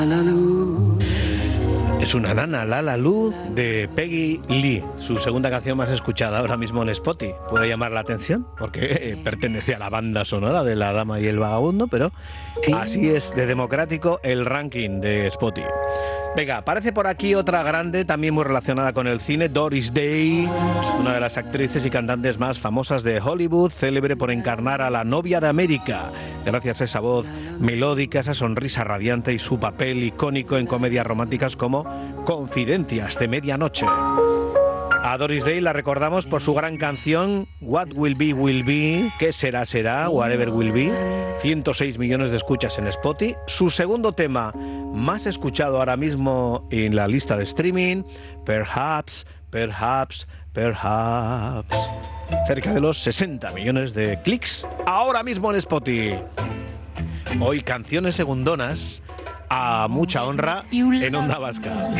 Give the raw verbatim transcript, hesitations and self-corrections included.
Es una nana, La La Lu, de Peggy Lee, su segunda canción más escuchada ahora mismo en Spotify. Puede llamar la atención porque eh, pertenece a la banda sonora de La Dama y el Vagabundo, pero así es de democrático el ranking de Spotify. Venga, aparece por aquí otra grande, también muy relacionada con el cine, Doris Day, una de las actrices y cantantes más famosas de Hollywood, célebre por encarnar a la novia de América, gracias a esa voz melódica, esa sonrisa radiante y su papel icónico en comedias románticas como Confidencias de Medianoche. A Doris Day la recordamos por su gran canción What Will Be, Will Be, ¿qué será, será, Whatever Will Be? ciento seis millones de escuchas en Spotify. Su segundo tema más escuchado ahora mismo en la lista de streaming, Perhaps, Perhaps, Perhaps. Cerca de los sesenta millones de clics ahora mismo en Spotify. Hoy canciones segundonas a mucha honra en Onda Vasca.